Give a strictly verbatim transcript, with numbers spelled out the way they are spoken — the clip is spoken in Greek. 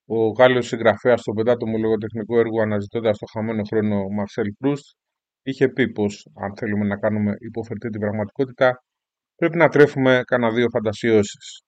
Ο Γάλλος συγγραφέας στο πεντάτομο λογοτεχνικό έργο «Αναζητώντας το χαμένο χρόνο» Μαρσέλ Προύστ είχε πει πως αν θέλουμε να κάνουμε υποφερτή την πραγματικότητα πρέπει να τρέφουμε κανένα δύο φαντασιώσεις.